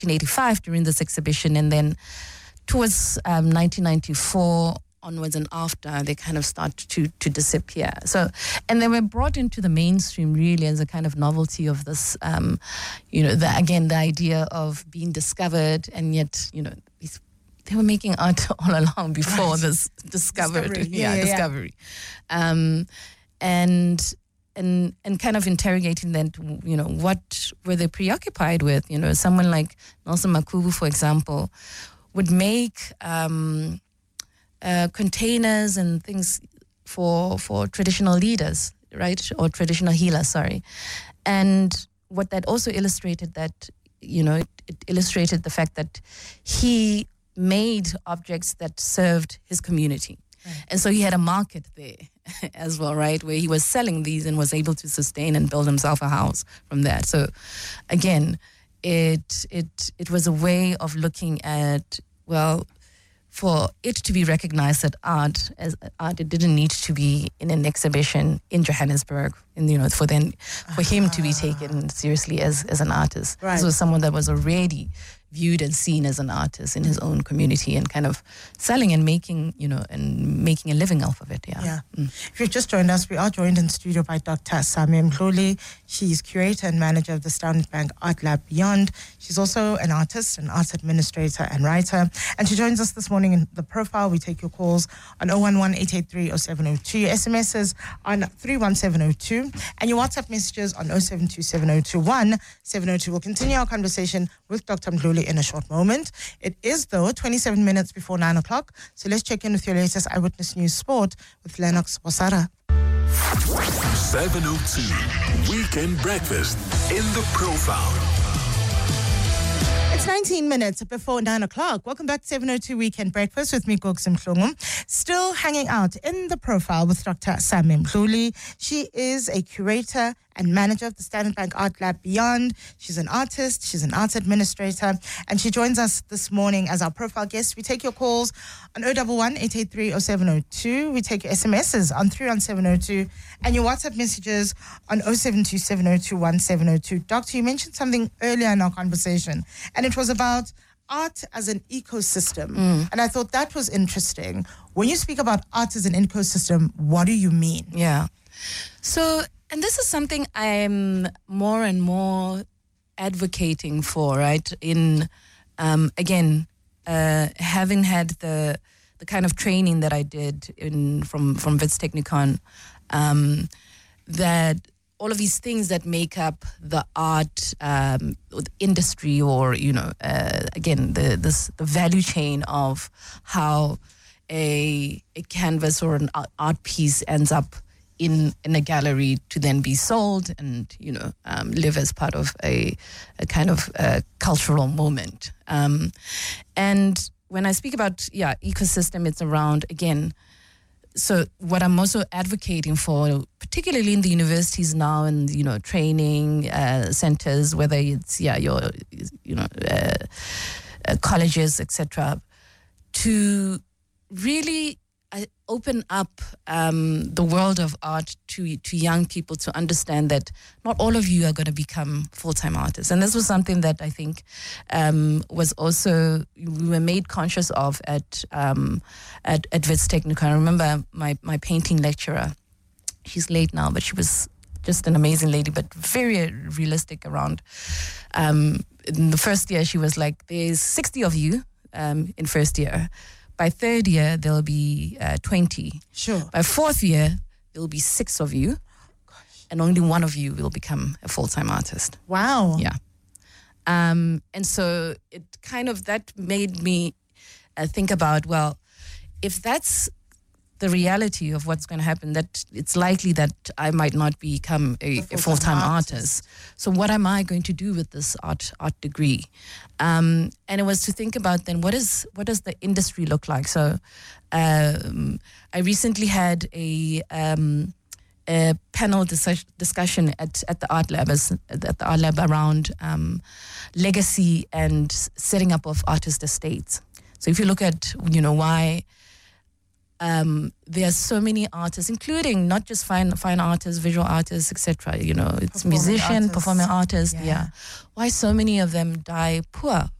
1985 during this exhibition, and then towards 1994 onwards and after, they kind of start to disappear. So, and they were brought into the mainstream really as a kind of novelty of this, the idea of being discovered, and yet, they were making art all along before this discovery. And kind of interrogating then, what were they preoccupied with? Someone like Nelson Makubu, for example, would make containers and things for traditional leaders, right? Or traditional healers, sorry. And what that also illustrated that, it illustrated the fact that he made objects that served his community. Right. And so he had a market there as well, right, where he was selling these and was able to sustain and build himself a house from that. So again, it was a way of looking at, well, for it to be recognized that art, it didn't need to be in an exhibition in Johannesburg, and for him to be taken seriously as an artist. Right. This was someone that was already viewed and seen as an artist in his own community, and kind of selling and making, making a living off of it. Yeah. If you've just joined us, we are joined in studio by Dr. Sami Mhluli. She's curator and manager of the Standard Bank Art Lab Beyond. She's also an artist, an arts administrator and writer. And she joins us this morning in the profile. We take your calls on 011-883-0702, SMSs on 31702, and your WhatsApp messages on 0727021702. We'll continue our conversation with Dr. Mhluli in a short moment. It is, though, 27 minutes before 9 o'clock. So let's check in with your latest Eyewitness News Sport with Lennox Wasara. 702 Weekend Breakfast in the Profile. It's 19 minutes before 9 o'clock. Welcome back to 702 Weekend Breakfast with me, Gogs Mhlungu. Still hanging out in the profile with Dr. Sami Mhluli. She is a curator and manager of the Standard Bank Art Lab Beyond. She's an artist, she's an arts administrator, and she joins us this morning as our profile guest. We take your calls on 011-883-0702. We take your SMSs on 31702 and your WhatsApp messages on 0727021702. Doctor, you mentioned something earlier in our conversation, and it was about art as an ecosystem. And I thought that was interesting. When you speak about art as an ecosystem, what do you mean? Yeah. So, and this is something I'm more and more advocating for, right? In, having had the kind of training that I did from Wits Technikon, that all of these things that make up the art industry, or the value chain of how a canvas or an art piece ends up in a gallery to then be sold and live as part of a kind of cultural moment. And when I speak about ecosystem, it's around, again, so what I'm also advocating for, particularly in the universities now and training centers, whether it's colleges, etc., to really open up the world of art to young people, to understand that not all of you are going to become full-time artists. And this was something that I think was also, we were made conscious of at Wits Technikon. I remember my painting lecturer, she's late now, but she was just an amazing lady, but very realistic around. In the first year, she was like, there's 60 of you in first year. By third year, there'll be 20. Sure. By fourth year, there'll be 6 of you. And only one of you will become a full-time artist. Wow. Yeah. And so it kind of, that made me think about, well, if that's the reality of what's going to happen, that it's likely that I might not become a full-time artist. So what am I going to do with this art degree? And it was to think about then, what does the industry look like? So I recently had a panel discussion at the Art Lab, around legacy and setting up of artist estates. So if you look at why there are so many artists, including not just fine artists, visual artists, etc. You know, it's musicians, performing artists. Yeah. Why so many of them die poor?